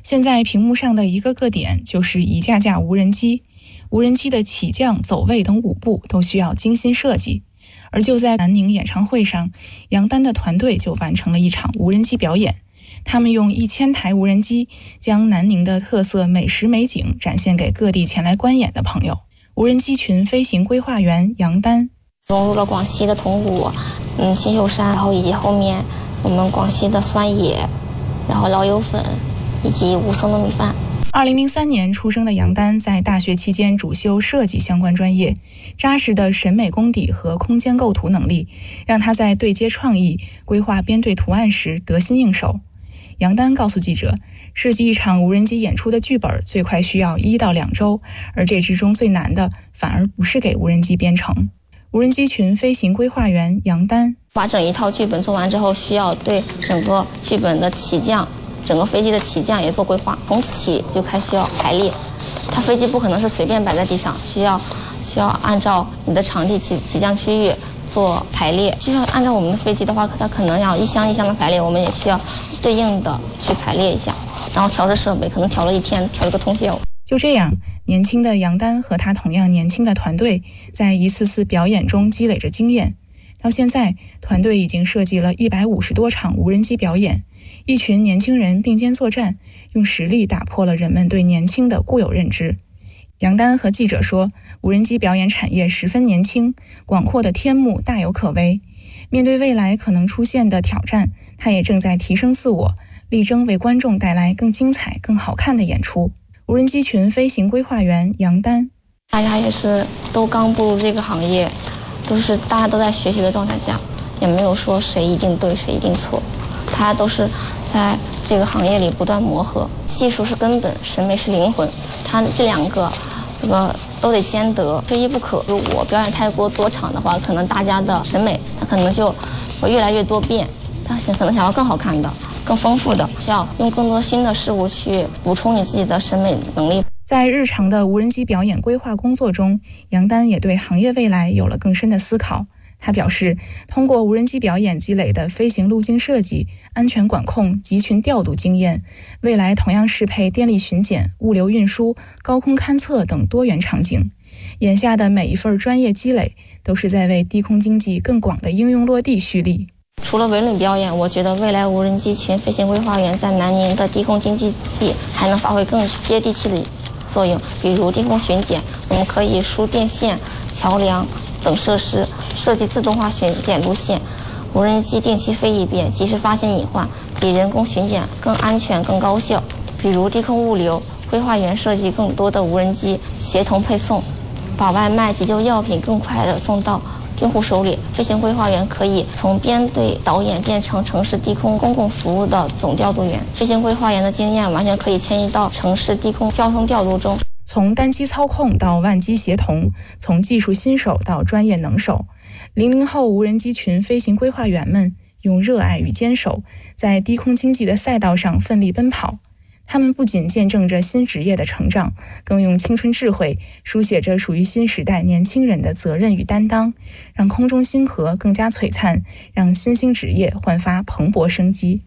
现在屏幕上的一个个点就是一架架无人机，无人机的起降、走位等5步都需要精心设计。而就在南宁演唱会上，杨丹的团队就完成了一场无人机表演。他们用1000台无人机将南宁的特色美食美景展现给各地前来观演的朋友。无人机群飞行规划员杨丹融入了广西的铜鼓、新秀山，然后以及后面我们广西的酸野，然后老友粉以及武松糯米饭。 2003年出生的杨丹在大学期间主修设计相关专业，扎实的审美功底和空间构图能力让他在对接创意、规划编队图案时得心应手。杨丹告诉记者，设计一场无人机演出的剧本最快需要1到2周，而这之中最难的反而不是给无人机编程。无人机群飞行规划员杨丹把整一套剧本做完之后，需要对整个剧本的起降、整个飞机的起降也做规划，从起就开始要排列。它飞机不可能是随便摆在地上，需要按照你的场地起降区域做排列。就像按照我们的飞机的话，它可能要一箱一箱的排列，我们也需要对应的去排列一下，然后调着设备，可能调了一天，调了个通宵。 就这样，年轻的杨丹和他同样年轻的团队在一次次表演中积累着经验。到现在，团队已经设计了150多场无人机表演，一群年轻人并肩作战，用实力打破了人们对年轻的固有认知。杨丹和记者说，无人机表演产业十分年轻，广阔的天幕大有可为。面对未来可能出现的挑战，他也正在提升自我，力争为观众带来更精彩、更好看的演出。无人机群飞行规划员杨丹， 大家也是都刚步入这个行业，大家都在学习的状态下，也没有说谁一定对谁一定错，大家都是在这个行业里不断磨合。技术是根本，审美是灵魂，它这两个都得兼得，缺一不可。如果表演太多场的话，可能大家的审美它可能就会越来越多变，他可能想要更好看的、更丰富的，需要用更多新的事物去补充你自己的审美能力。 在日常的无人机表演规划工作中，杨丹也对行业未来有了更深的思考。他表示，通过无人机表演积累的飞行路径设计、安全管控、集群调度经验，未来同样适配电力巡检、物流运输、高空勘测等多元场景。眼下的每一份专业积累，都是在为低空经济更广的应用落地蓄力。 除了文旅表演，我觉得未来无人机群飞行规划员在南宁的低空经济地还能发挥更接地气的作用。比如低空巡检，我们可以输电线、桥梁等设施，设计自动化巡检路线，无人机定期飞一遍，及时发现隐患，比人工巡检更安全、更高效。比如低空物流，规划员设计更多的无人机协同配送，把外卖、急救药品更快地送到用户手里。飞行规划员可以从编队导演变成城市低空公共服务的总调度员。飞行规划员的经验完全可以迁移到城市低空交通调度中。 从单机操控到万机协同，从技术新手到专业能手，00后无人机群飞行规划员们用热爱与坚守，在低空经济的赛道上奋力奔跑。他们不仅见证着新职业的成长，更用青春智慧书写着属于新时代年轻人的责任与担当，让空中星河更加璀璨，让新兴职业焕发蓬勃生机。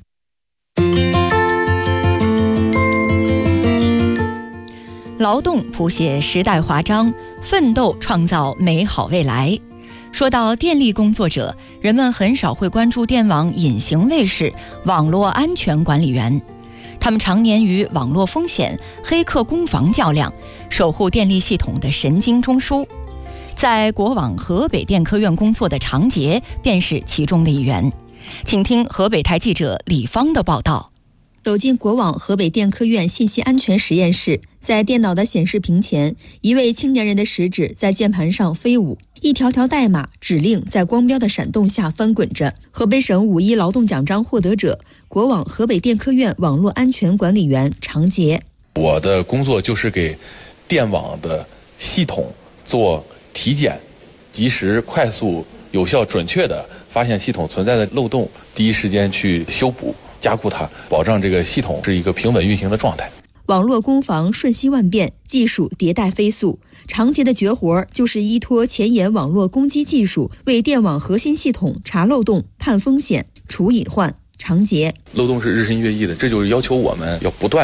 劳动谱写时代华章，奋斗创造美好未来。说到电力工作者，人们很少会关注电网隐形卫士、网络安全管理员。他们常年与网络风险、黑客攻防较量，守护电力系统的神经中枢。在国网河北电科院工作的常杰便是其中的一员。请听河北台记者李芳的报道。 走进国网河北电科院信息安全实验室，在电脑的显示屏前，一位青年人的食指在键盘上飞舞，一条条代码指令在光标的闪动下翻滚着。河北省5·1劳动奖章获得者，国网河北电科院网络安全管理员常杰。 我的工作就是给电网的系统做体检，及时、快速、有效、准确地发现系统存在的漏洞，第一时间去修补、加固它，保障这个系统是一个平稳运行的状态。 网络攻防瞬息万变，技术迭代飞速，常杰的绝活就是依托前沿网络攻击技术，为电网核心系统查漏洞、判风险、除隐患。常杰， 漏洞是日新月异的，这就是要求我们要不断